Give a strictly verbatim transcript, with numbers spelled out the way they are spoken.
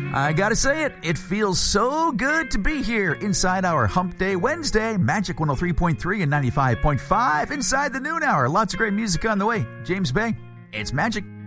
I gotta say it, it feels so good to be here inside our Hump Day Wednesday, Magic one oh three point three and ninety-five point five inside the noon hour. Lots of great music on the way. James Bay, it's Magic.